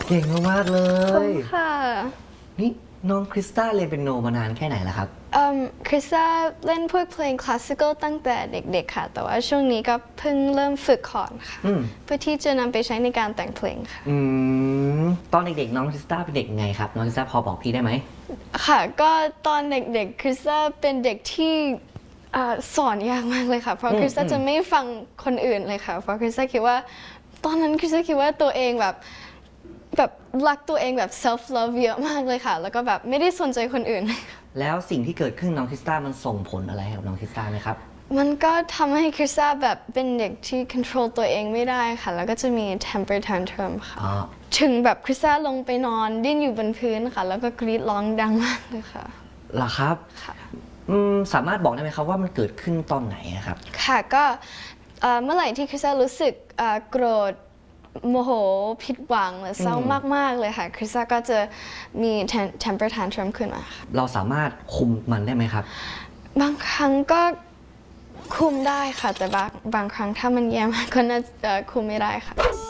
เก่งมากๆเลยค่ะนี่น้องคริสตัลเรียนเปียโนมานานแค่ไหนแล้วครับคริสตัลเล่นพวกเพลงคลาสสิคอลตั้งแต่เด็กๆค่ะแต่ว่าช่วงนี้ก็เพิ่งเริ่มฝึกคอร์ดค่ะเพื่อที่จะนำไปใช้ในการแต่งเพลงค่ะตอนเด็กๆน้องคริสตัลเป็นเด็กไงครับน้องคริสตัลพอบอกพี่ได้ไหมค่ะก็ตอนเด็กๆคริสตัลเป็นเด็กที่สอนยากมากเลยค่ะเพราะคริสตัลจะไม่ฟังคนอื่นเลยค่ะเพราะคริสตัลคิดว่าตอนนั้นคริสตัลคิดว่าตัวเองแบบรักตัวเองแบบ self love เยอะมากเลยค่ะแล้วก็แบบไม่ได้สนใจคนอื่นแล้วสิ่งที่เกิดขึ้นน้องคริสตัลมันส่งผลอะไรกับน้องคริสตัลไหมครับมันก็ทำให้คริสตัลแบบเป็นเด็กที่ control ตัวเองไม่ได้ค่ะแล้วก็จะมี temper tantrum ค่ะถึงแบบคริสตัลลงไปนอนดิ้นอยู่บนพื้นค่ะแล้วก็กรีดร้องดังมากเลยค่ะเหรอครับค่ะสามารถบอกได้ไหมครับว่ามันเกิดขึ้นตอนไหนครับค่ะก็เมื่อไหร่ที่คริสตัลรู้สึกโกรธโมโหผิดหวังหรือเศร้ามากๆเลยค่ะคริสตัลก็จะมี temper tantrum ขึ้นมาค่ะเราสามารถคุมมันได้ไหมครับบางครั้งก็คุมได้ค่ะแต่บางครั้งถ้ามันแย่มากก็น่าจะคุมไม่ได้ค่ะ